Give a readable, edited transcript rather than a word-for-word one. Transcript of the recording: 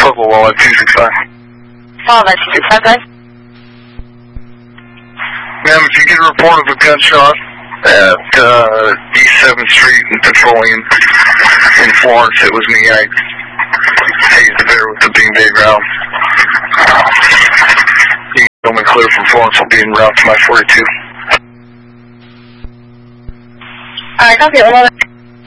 local law at 265. Follow that 265, guys. Ma'am, if you get a report of a gunshot at East 7th Street and patrolling in Florence, it was me. I hazed the bear with the beanbag round. You can go me clear from Florence. I'll be en route to my 42. Alright, copy it.